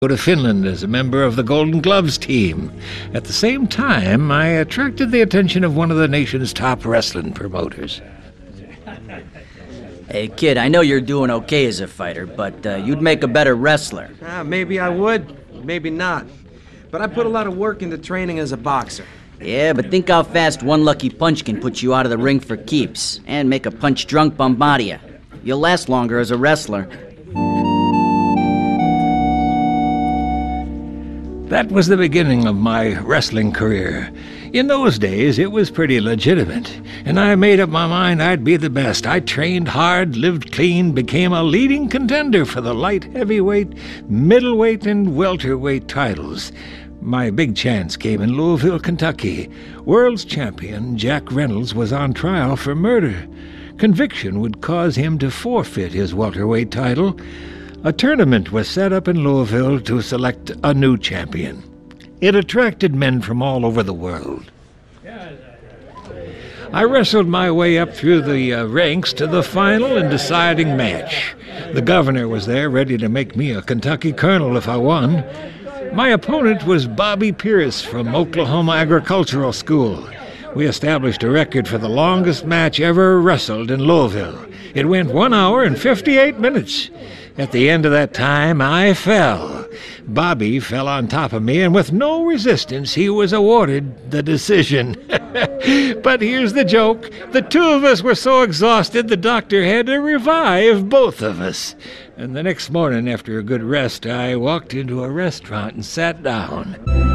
go to Finland as a member of the Golden Gloves team. At the same time, I attracted the attention of one of the nation's top wrestling promoters. Hey, kid, I know you're doing okay as a fighter, but you'd make a better wrestler. Maybe I would, maybe not. But I put a lot of work into training as a boxer. Yeah, but think how fast one lucky punch can put you out of the ring for keeps, and make a punch-drunk Bombardier. You'll last longer as a wrestler. That was the beginning of my wrestling career. In those days, it was pretty legitimate, and I made up my mind I'd be the best. I trained hard, lived clean, became a leading contender for the light heavyweight, middleweight, and welterweight titles. My big chance came in Louisville, Kentucky. World's champion Jack Reynolds was on trial for murder. Conviction would cause him to forfeit his welterweight title. A tournament was set up in Louisville to select a new champion. It attracted men from all over the world. I wrestled my way up through the ranks to the final and deciding match. The governor was there, ready to make me a Kentucky colonel if I won. My opponent was Bobby Pierce from Oklahoma Agricultural School. We established a record for the longest match ever wrestled in Louisville. It went 1 hour and 58 minutes. At the end of that time, I fell. Bobby fell on top of me, and with no resistance, he was awarded the decision. But here's the joke. The two of us were so exhausted, the doctor had to revive both of us. And the next morning, after a good rest, I walked into a restaurant and sat down.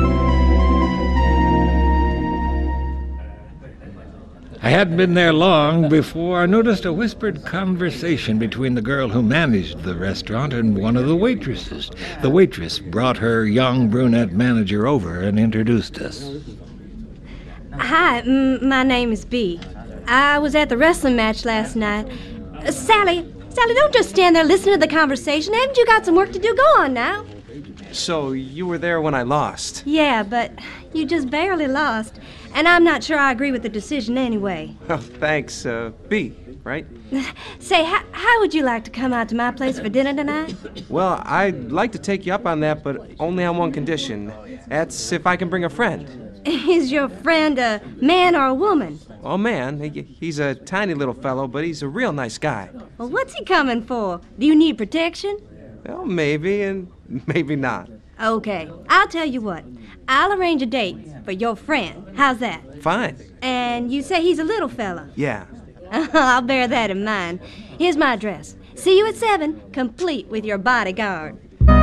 I hadn't been there long before I noticed a whispered conversation between the girl who managed the restaurant and one of the waitresses. The waitress brought her young brunette manager over and introduced us. Hi, my name is Bee. I was at the wrestling match last night. Sally, don't just stand there listening to the conversation. Haven't you got some work to do? Go on now. So you were there when I lost? Yeah, but you just barely lost. And I'm not sure I agree with the decision anyway. Oh, thanks, B, right? Say, how would you like to come out to my place for dinner tonight? Well, I'd like to take you up on that, but only on one condition. That's if I can bring a friend. Is your friend a man or a woman? Oh, man. He's a tiny little fellow, but he's a real nice guy. Well, what's he coming for? Do you need protection? Well, maybe and maybe not. Okay, I'll tell you what. I'll arrange a date for your friend. How's that? Fine. And you say he's a little fella? Yeah. I'll bear that in mind. Here's my address. See you at 7, complete with your bodyguard.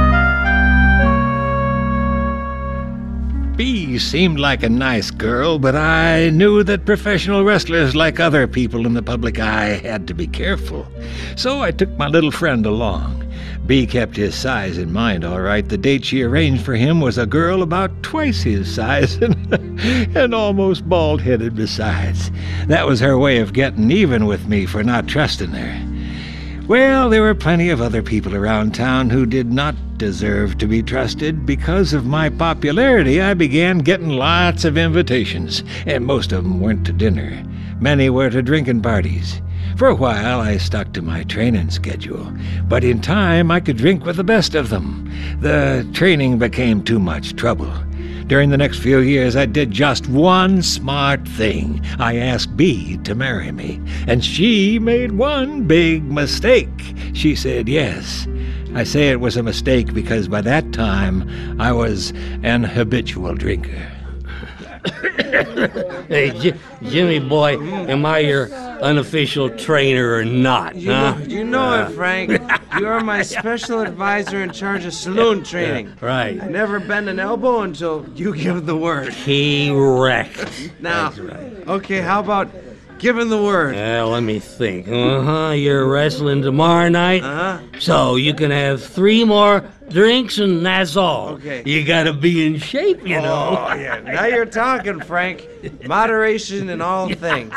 Bee seemed like a nice girl, but I knew that professional wrestlers, like other people in the public eye, had to be careful. So I took my little friend along. Bee kept his size in mind, all right. The date she arranged for him was a girl about twice his size and almost bald-headed besides. That was her way of getting even with me for not trusting her. Well, there were plenty of other people around town who did not deserve to be trusted. Because of my popularity, I began getting lots of invitations, and most of them weren't to dinner. Many were to drinking parties. For a while, I stuck to my training schedule, but in time, I could drink with the best of them. The training became too much trouble. During the next few years, I did just one smart thing. I asked Bee to marry me, and she made one big mistake. She said yes. I say it was a mistake because by that time, I was an habitual drinker. Hey, Jimmy boy, am I your unofficial trainer or not, huh? You know it, Frank. You're my special advisor in charge of saloon training. Right. I never bend an elbow until you give the word. Correct. Now, That's right. Okay, how about giving the word? Let me think. You're wrestling tomorrow night? So you can have 3 more drinks and that's all. Okay. You gotta be in shape, you know. Oh, yeah. Now you're talking, Frank. Moderation in all things.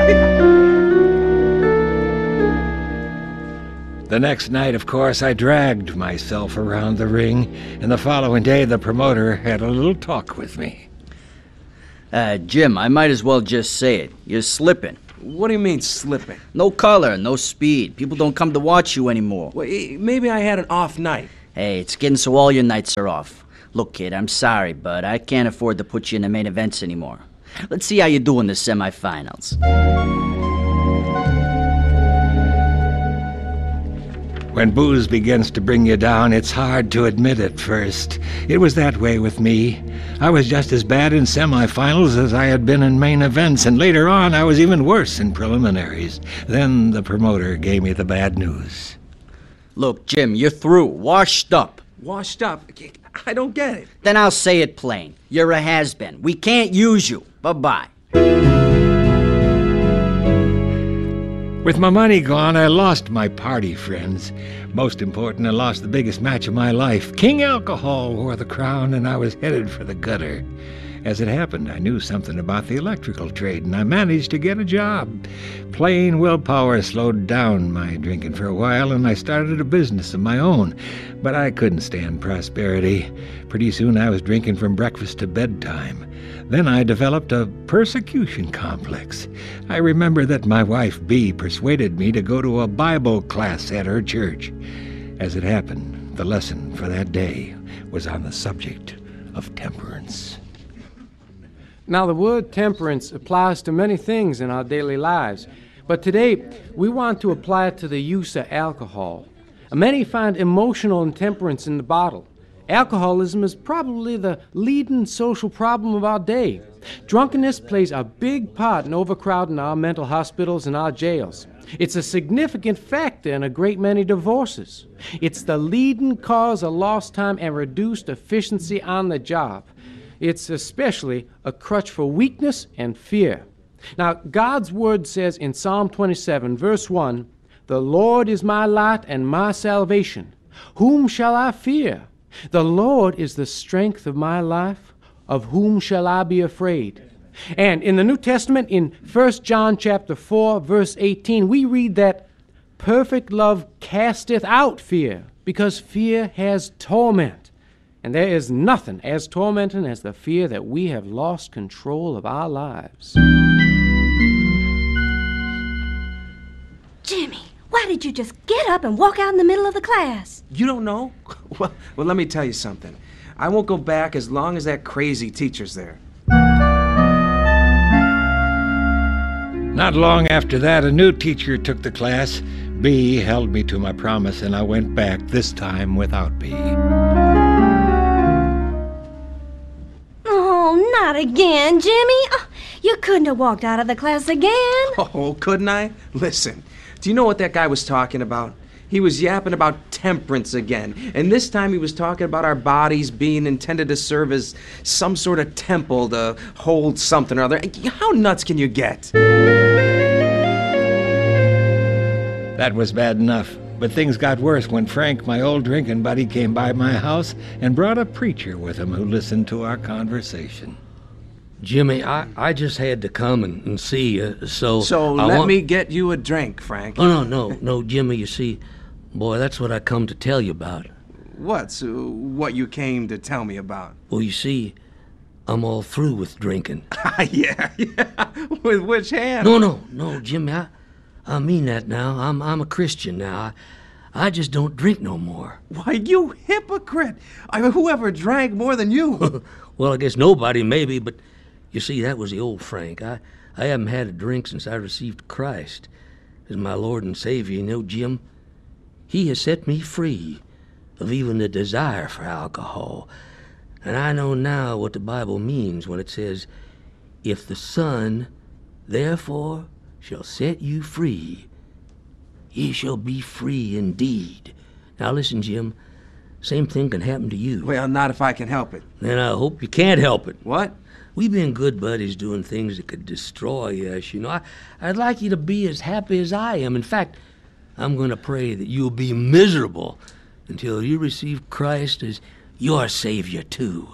The next night, of course, I dragged myself around the ring, and the following day the promoter had a little talk with me. Jim, I might as well just say it. You're slipping. What do you mean, slipping? No color, no speed. People don't come to watch you anymore. Well, maybe I had an off night. Hey, it's getting so all your nights are off. Look, kid, I'm sorry, but I can't afford to put you in the main events anymore. Let's see how you do in the semifinals. When booze begins to bring you down, it's hard to admit at first. It was that way with me. I was just as bad in semifinals as I had been in main events, and later on I was even worse in preliminaries. Then the promoter gave me the bad news. Look, Jim, you're through. Washed up. Washed up? I don't get it. Then I'll say it plain. You're a has-been. We can't use you. Bye-bye. With my money gone, I lost my party friends. Most important, I lost the biggest match of my life. King Alcohol wore the crown, and I was headed for the gutter. As it happened, I knew something about the electrical trade, and I managed to get a job. Plain willpower slowed down my drinking for a while, and I started a business of my own. But I couldn't stand prosperity. Pretty soon I was drinking from breakfast to bedtime. Then I developed a persecution complex. I remember that my wife, Bea, persuaded me to go to a Bible class at her church. As it happened, the lesson for that day was on the subject of temperance. Now, the word temperance applies to many things in our daily lives, but today we want to apply it to the use of alcohol. Many find emotional intemperance in the bottle. Alcoholism is probably the leading social problem of our day. Drunkenness plays a big part in overcrowding our mental hospitals and our jails. It's a significant factor in a great many divorces. It's the leading cause of lost time and reduced efficiency on the job. It's especially a crutch for weakness and fear. Now, God's word says in Psalm 27, verse 1, "The Lord is my light and my salvation. Whom shall I fear? The Lord is the strength of my life. Of whom shall I be afraid?" And in the New Testament, in 1 John chapter 4, verse 18, we read that perfect love casteth out fear, because fear has torment. And there is nothing as tormenting as the fear that we have lost control of our lives. Jimmy, why did you just get up and walk out in the middle of the class? You don't know? Well, let me tell you something. I won't go back as long as that crazy teacher's there. Not long after that, a new teacher took the class. Bea held me to my promise, and I went back, this time without Bea. Oh, not again, Jimmy. Oh, you couldn't have walked out of the class again. Oh, couldn't I? Listen, do you know what that guy was talking about? He was yapping about temperance again, and this time he was talking about our bodies being intended to serve as some sort of temple to hold something or other. How nuts can you get? That was bad enough, but things got worse when Frank, my old drinking buddy, came by my house and brought a preacher with him who listened to our conversation. Jimmy, I just had to come and see you, so... So let me get you a drink, Frank. Oh, no, Jimmy, you see, boy, that's what I come to tell you about. What's what you came to tell me about? Well, you see, I'm all through with drinking. Yeah. With which hand? No, Jimmy, I mean that now. I'm a Christian now. I just don't drink no more. Why, you hypocrite! Whoever drank more than you? Well, I guess nobody, maybe, but you see, that was the old Frank. I haven't had a drink since I received Christ as my Lord and Savior. You know, Jim, He has set me free of even the desire for alcohol. And I know now what the Bible means when it says, "If the Son, therefore, shall set you free, ye shall be free indeed." Now listen, Jim, same thing can happen to you. Well, not if I can help it. Then I hope you can't help it. What? We've been good buddies doing things that could destroy us, you know. I'd like you to be as happy as I am. In fact, I'm going to pray that you'll be miserable until you receive Christ as your Savior, too.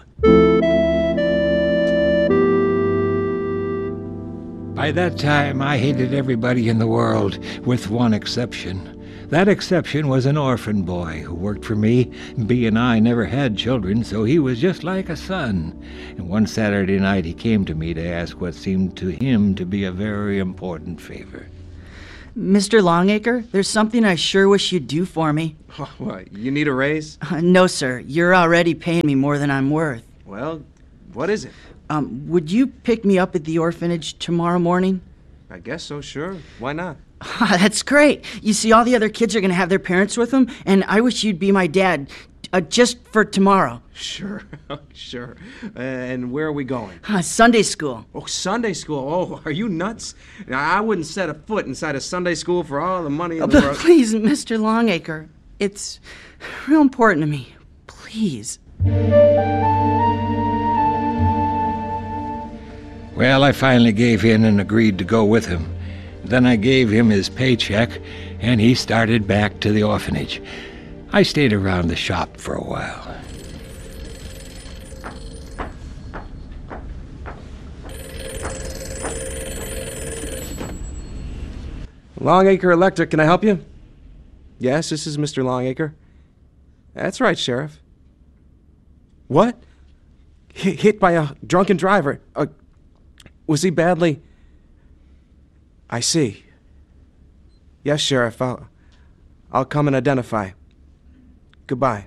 By that time, I hated everybody in the world, with one exception. That exception was an orphan boy who worked for me. Bea and I never had children, so he was just like a son. And one Saturday night, he came to me to ask what seemed to him to be a very important favor. Mr. Longacre, there's something I sure wish you'd do for me. What, you need a raise? No, sir. You're already paying me more than I'm worth. Well, what is it? Would you pick me up at the orphanage tomorrow morning? I guess so, sure. Why not? That's great. You see, all the other kids are going to have their parents with them, and I wish you'd be my dad, just for tomorrow. Sure, sure. And where are we going? Sunday school. Oh, Sunday school. Oh, are you nuts? I wouldn't set a foot inside a Sunday school for all the money in the world. Please, Mr. Longacre. It's real important to me. Please. Well, I finally gave in and agreed to go with him. Then I gave him his paycheck, and he started back to the orphanage. I stayed around the shop for a while. Longacre Electric, can I help you? Yes, this is Mr. Longacre. That's right, Sheriff. What? Hit by a drunken driver. Was he badly... I see. Yes, Sheriff, I'll come and identify. Goodbye.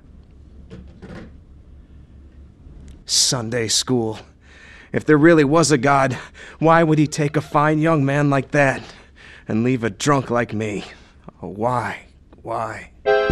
Sunday school. If there really was a God, why would he take a fine young man like that and leave a drunk like me? Oh, why? Why?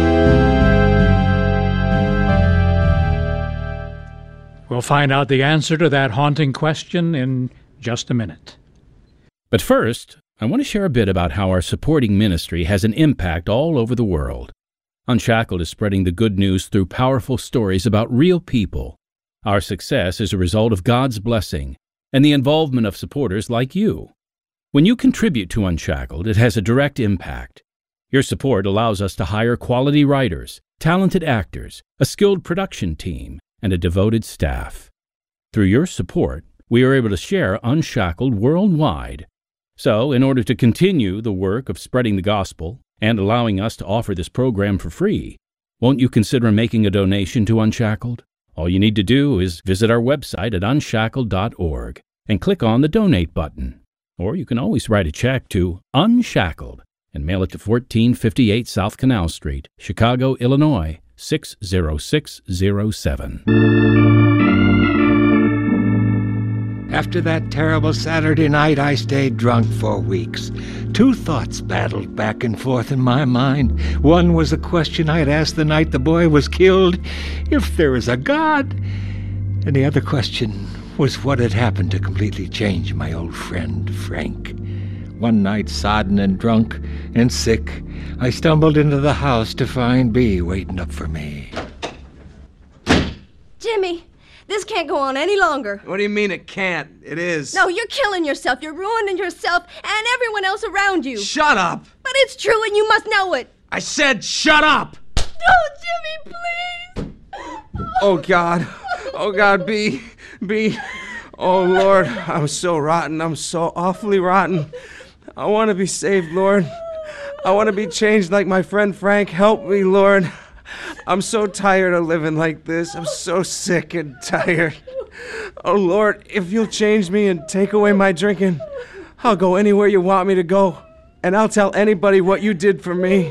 We'll find out the answer to that haunting question in just a minute. But first, I want to share a bit about how our supporting ministry has an impact all over the world. Unshackled is spreading the good news through powerful stories about real people. Our success is a result of God's blessing and the involvement of supporters like you. When you contribute to Unshackled, it has a direct impact. Your support allows us to hire quality writers, talented actors, a skilled production team, and a devoted staff. Through your support, we are able to share Unshackled worldwide. So, in order to continue the work of spreading the gospel and allowing us to offer this program for free, won't you consider making a donation to Unshackled? All you need to do is visit our website at unshackled.org and click on the Donate button. Or you can always write a check to Unshackled and mail it to 1458 South Canal Street, Chicago, Illinois, 60607. After that terrible Saturday night, I stayed drunk for weeks. Two thoughts battled back and forth in my mind. One was a question I had asked the night the boy was killed, if there is a God. And the other question was what had happened to completely change my old friend, Frank. One night, sodden and drunk and sick, I stumbled into the house to find Bea waiting up for me. Jimmy, this can't go on any longer. What do you mean it can't? It is. No, you're killing yourself. You're ruining yourself and everyone else around you. Shut up! But it's true and you must know it. I said shut up! Oh, Jimmy, please. Oh, God. Oh, God, Bea. Oh, Lord, I'm so rotten. I'm so awfully rotten. I want to be saved, Lord. I want to be changed like my friend Frank. Help me, Lord. I'm so tired of living like this. I'm so sick and tired. Oh, Lord, if you'll change me and take away my drinking, I'll go anywhere you want me to go, and I'll tell anybody what you did for me.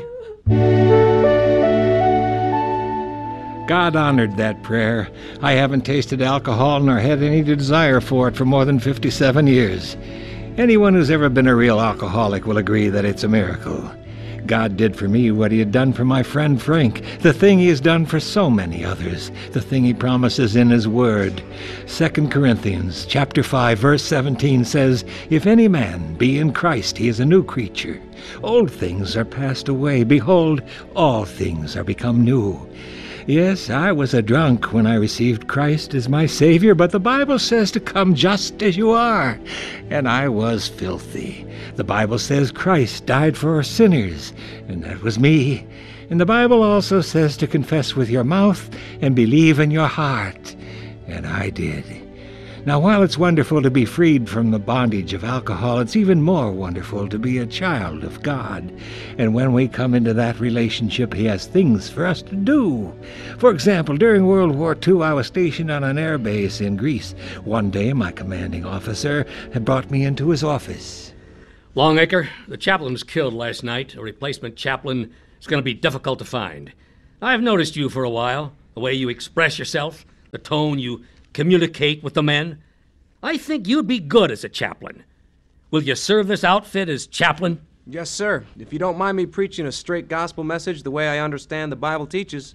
God honored that prayer. I haven't tasted alcohol nor had any desire for it for more than 57 years. Anyone who's ever been a real alcoholic will agree that it's a miracle. God did for me what he had done for my friend Frank, the thing he has done for so many others, the thing he promises in his word. 2 Corinthians chapter 5, verse 17 says, "If any man be in Christ, he is a new creature. Old things are passed away. Behold, all things are become new." Yes, I was a drunk when I received Christ as my Savior, but the Bible says to come just as you are, and I was filthy. The Bible says Christ died for sinners, and that was me. And the Bible also says to confess with your mouth and believe in your heart, and I did. Now, while it's wonderful to be freed from the bondage of alcohol, it's even more wonderful to be a child of God. And when we come into that relationship, he has things for us to do. For example, during World War II, I was stationed on an air base in Greece. One day, my commanding officer had brought me into his office. Longacre, the chaplain was killed last night. A replacement chaplain is going to be difficult to find. I've noticed you for a while, the way you express yourself, the tone you communicate with the men. I think you'd be good as a chaplain. Will you serve this outfit as chaplain? Yes, sir. If you don't mind me preaching a straight gospel message the way I understand the Bible teaches.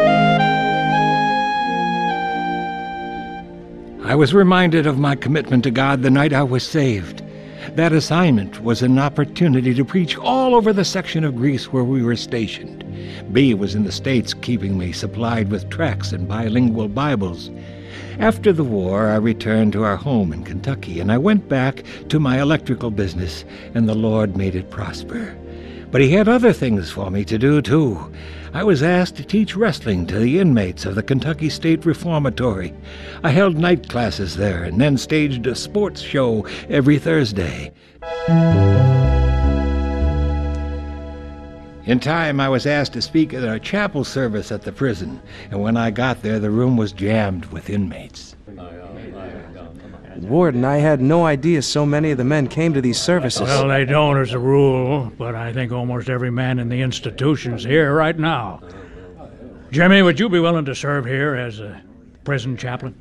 I was reminded of my commitment to God the night I was saved. That assignment was an opportunity to preach all over the section of Greece where we were stationed. B was in the States, keeping me supplied with tracts and bilingual Bibles. After the war, I returned to our home in Kentucky, and I went back to my electrical business, and the Lord made it prosper. But He had other things for me to do, too. I was asked to teach wrestling to the inmates of the Kentucky State Reformatory. I held night classes there and then staged a sports show every Thursday. In time, I was asked to speak at a chapel service at the prison, and when I got there, the room was jammed with inmates. Warden, I had no idea so many of the men came to these services. Well, they don't as a rule, but I think almost every man in the institution's here right now. Jimmy, would you be willing to serve here as a prison chaplain?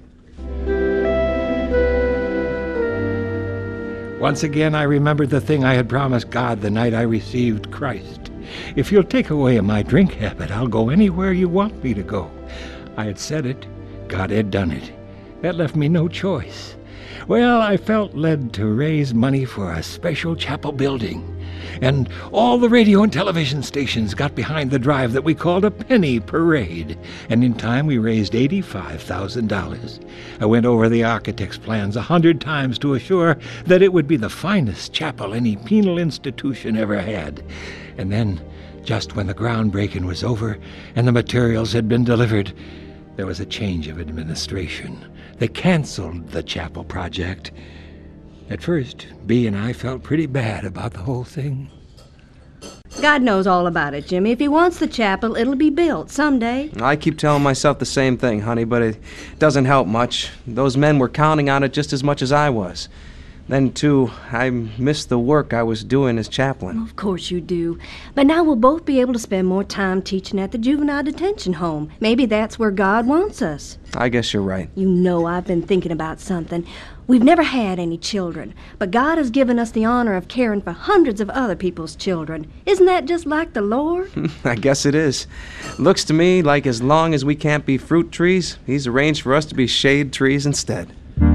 Once again, I remembered the thing I had promised God the night I received Christ. If you'll take away my drink habit, I'll go anywhere you want me to go. I had said it. God had done it. That left me no choice. Well, I felt led to raise money for a special chapel building. And all the radio and television stations got behind the drive that we called a penny parade. And in time, we raised $85,000. I went over the architect's plans 100 times to assure that it would be the finest chapel any penal institution ever had. And then, just when the groundbreaking was over and the materials had been delivered, there was a change of administration. They canceled the chapel project. At first, Bea and I felt pretty bad about the whole thing. God knows all about it, Jimmy. If He wants the chapel, it'll be built someday. I keep telling myself the same thing, honey, but it doesn't help much. Those men were counting on it just as much as I was. Then, too, I missed the work I was doing as chaplain. Of course you do. But now we'll both be able to spend more time teaching at the juvenile detention home. Maybe that's where God wants us. I guess you're right. You know I've been thinking about something. We've never had any children, but God has given us the honor of caring for hundreds of other people's children. Isn't that just like the Lord? I guess it is. Looks to me like as long as we can't be fruit trees, He's arranged for us to be shade trees instead.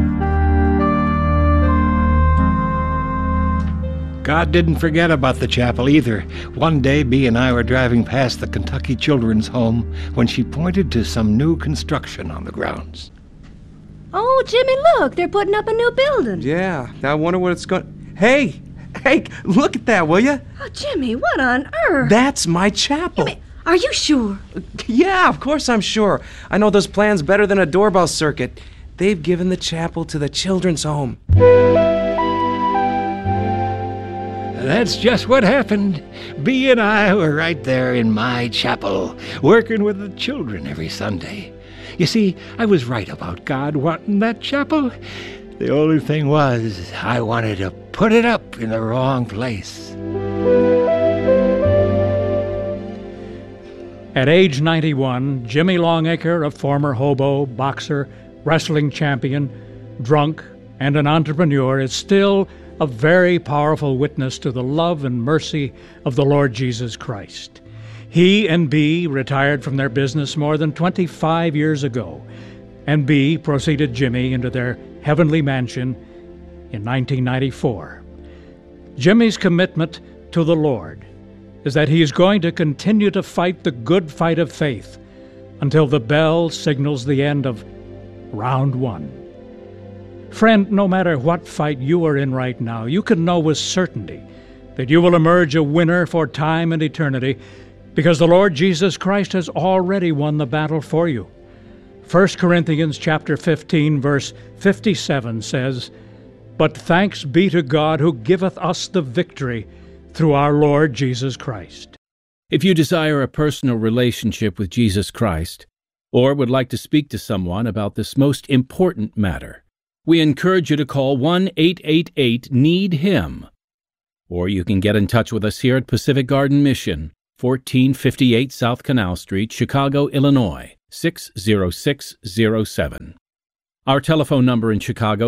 God didn't forget about the chapel either. One day, Bea and I were driving past the Kentucky Children's Home when she pointed to some new construction on the grounds. Oh, Jimmy, look, they're putting up a new building. Yeah, I wonder what it's going... Hey, look at that, will you? Oh, Jimmy, what on earth? That's my chapel. Jimmy, are you sure? Yeah, of course I'm sure. I know those plans better than a doorbell circuit. They've given the chapel to the children's home. That's just what happened. Bea and I were right there in my chapel, working with the children every Sunday. You see, I was right about God wanting that chapel. The only thing was, I wanted to put it up in the wrong place. At age 91, Jimmy Longacre, a former hobo, boxer, wrestling champion, drunk, and an entrepreneur, is still a very powerful witness to the love and mercy of the Lord Jesus Christ. He and Bea retired from their business more than 25 years ago, and Bea proceeded Jimmy into their heavenly mansion in 1994. Jimmy's commitment to the Lord is that he is going to continue to fight the good fight of faith until the bell signals the end of round one. Friend, no matter what fight you are in right now, you can know with certainty that you will emerge a winner for time and eternity because the Lord Jesus Christ has already won the battle for you. 1 Corinthians chapter 15, verse 57 says, "But thanks be to God who giveth us the victory through our Lord Jesus Christ." If you desire a personal relationship with Jesus Christ, or would like to speak to someone about this most important matter, we encourage you to call 1-888-NEED-HIM. Or you can get in touch with us here at Pacific Garden Mission, 1458 South Canal Street, Chicago, Illinois, 60607. Our telephone number in Chicago,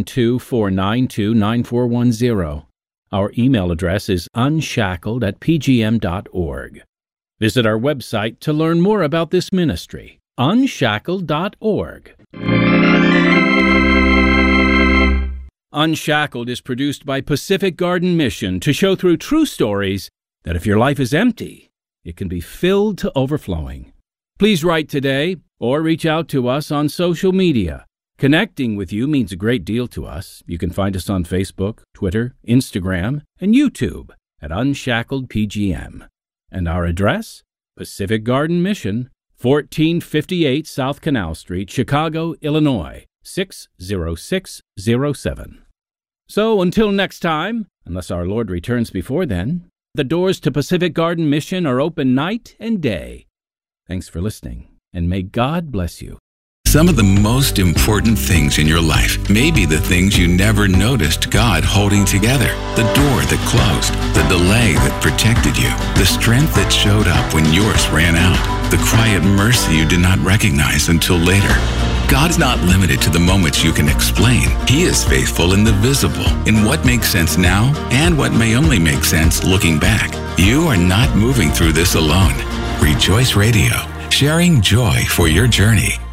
312-492-9410. Our email address is unshackled@pgm.org. Visit our website to learn more about this ministry, unshackled.org. Unshackled is produced by Pacific Garden Mission to show through true stories that if your life is empty, it can be filled to overflowing. Please write today or reach out to us on social media. Connecting with you means a great deal to us. You can find us on Facebook, Twitter, Instagram, and YouTube at Unshackled PGM. And our address? Pacific Garden Mission, 1458 South Canal Street, Chicago, Illinois, 60607. So until next time, unless our Lord returns before then, the doors to Pacific Garden Mission are open night and day. Thanks for listening, and may God bless you. Some of the most important things in your life may be the things you never noticed God holding together. The door that closed, the delay that protected you, the strength that showed up when yours ran out, the quiet mercy you did not recognize until later. God's not limited to the moments you can explain. He is faithful in the visible, in what makes sense now and what may only make sense looking back. You are not moving through this alone. Rejoice Radio, sharing joy for your journey.